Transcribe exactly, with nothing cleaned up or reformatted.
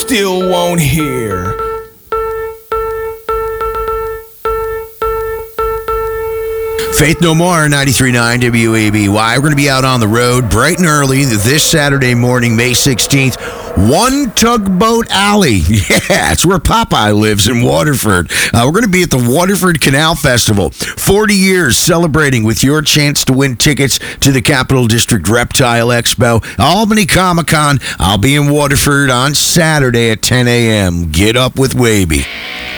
still won't hear. Faith No More, ninety-three point nine W A B Y. We're going to be out on the road bright and early this Saturday morning, May sixteenth. One Tugboat Alley. Yeah, it's where Popeye lives in Waterford. Uh, we're going to be at the Waterford Canal Festival. forty years celebrating with your chance to win tickets to the Capital District Reptile Expo. Albany Comic-Con. I'll be in Waterford on Saturday at ten a.m. Get up with Waby.